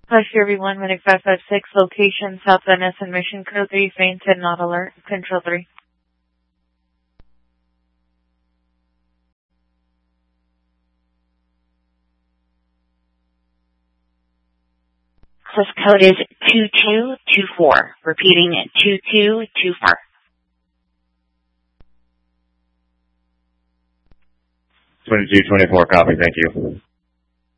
Everyone, Medic 556, location South Venice and Mission Code 3, fainted, not alert, Control 3. Access code is 2224. Repeating, 2224. 2224, copy, thank you.